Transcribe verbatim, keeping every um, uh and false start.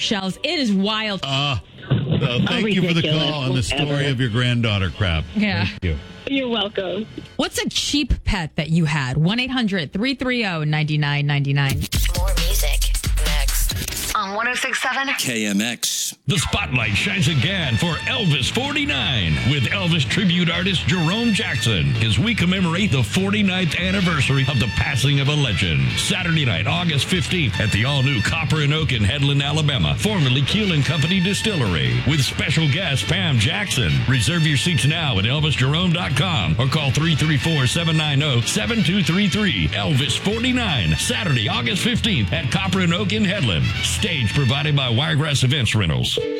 shelves. It is wild. Uh, uh, thank you for the call and the story of your granddaughter crap. Yeah. Thank you. You're welcome. What's a cheap pet that you had? one eight hundred three three zero nine nine nine nine. More music next on one oh six point seven K M X. The spotlight shines again for Elvis forty-nine with Elvis tribute artist Jerome Jackson as we commemorate the forty-ninth anniversary of the passing of a legend. Saturday night, August fifteenth at the all-new Copper and Oak in Headland, Alabama, formerly Keel and Company Distillery, with special guest Pam Jackson. Reserve your seats now at elvis jerome dot com or call three three four, seven nine zero, seven two three three. Elvis forty-nine, Saturday, August fifteenth at Copper and Oak in Headland. Stage provided by Wiregrass Events Rentals.